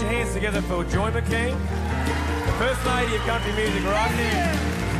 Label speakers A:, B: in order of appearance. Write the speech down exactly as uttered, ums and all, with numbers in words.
A: your hands together for Joy McKean, the First Lady of Country Music right now.